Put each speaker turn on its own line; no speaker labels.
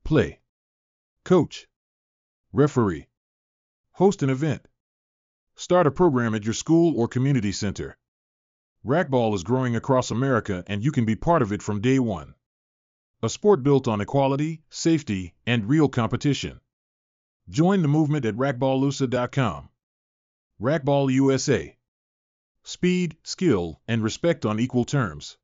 play, coach, referee, host an event, start a program at your school or community center. Racquetball is growing across America and you can be part of it from day one. A sport built on equality, safety, and real competition. Join the movement at racquetballusa.com. Racquetball USA. Speed, skill, and respect on equal terms.